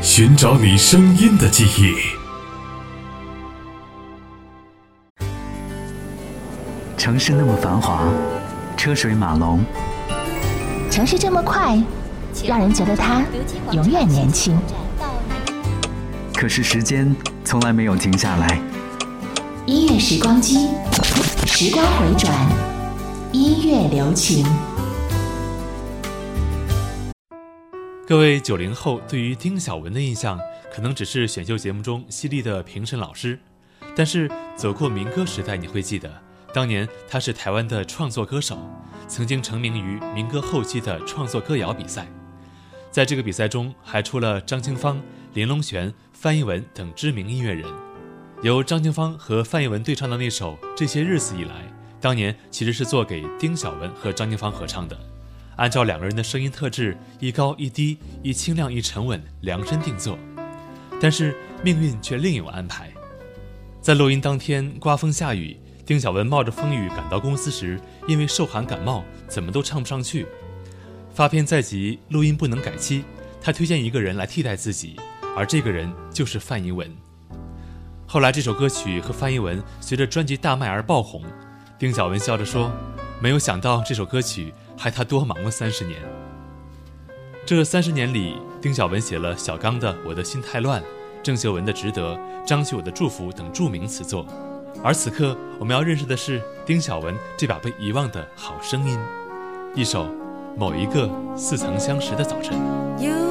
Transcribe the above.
寻找你声音的记忆。 城市那么繁华，车水马龙， 城市这么快，让人觉得它永远年轻。 可是时间从来没有停下来。 音乐时光机，时光回转，音乐留情。 各位90后对于丁晓雯的印象，可能只是选秀节目中犀利的评审老师，但是走过民歌时代，你会记得，当年她是台湾的创作歌手，曾经成名于民歌后期的创作歌谣比赛。在这个比赛中，还出了张清芳、林隆璇、范逸文等知名音乐人。由张清芳和范逸文对唱的那首《这些日子以来》，当年其实是做给丁晓雯和张清芳合唱的。按照两个人的声音特质，一高一低，一清亮一沉稳，量身定做。但是命运却另有安排。在录音当天，刮风下雨，丁晓雯冒着风雨赶到公司时，因为受寒感冒，怎么都唱不上去。发片在即，录音不能改期，他推荐一个人来替代自己，而这个人就是范逸文。后来这首歌曲和范逸文随着专辑大卖而爆红，丁晓雯笑着说，没有想到这首歌曲害他多忙了30年。这30年里，丁晓雯写了小刚的《我的心太乱》，郑秀文的《值得》，张学友的《祝福》等著名词作。而此刻我们要认识的是丁晓雯这把被遗忘的好声音，一首《某一个似曾相识的早晨》。